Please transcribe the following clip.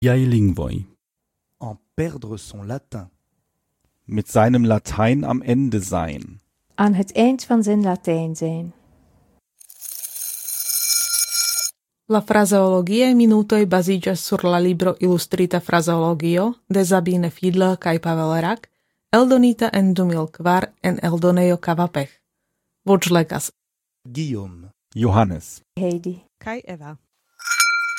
Iai lingvoj. En perdre son latin. Mit seinem Latein am Ende sein. Aan het eind van zijn Latijn zijn. La fraseologie minutoj baziĝas sur la libro Illustrita fraseologio de Sabine Fiedler kaj Pavel Rak, eldonita en 2004 en eldonejo Kavapech. Voĉlegas Guillaume. Johannes. Heidi. Kai Eva.